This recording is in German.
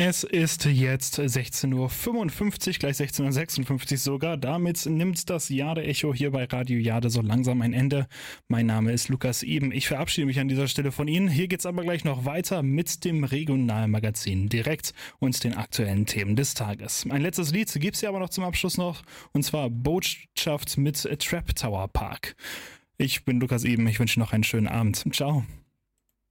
Es ist jetzt 16:55 Uhr, gleich 16:56 Uhr sogar. Damit nimmt das Jade-Echo hier bei Radio Jade so langsam ein Ende. Mein Name ist Lukas Eben. Ich verabschiede mich an dieser Stelle von Ihnen. Hier geht's aber gleich noch weiter mit dem Regionalmagazin direkt und den aktuellen Themen des Tages. Ein letztes Lied gibt's hier aber noch zum Abschluss noch, und zwar Botschaft mit Trap Tower Park. Ich bin Lukas Eben. Ich wünsche noch einen schönen Abend. Ciao.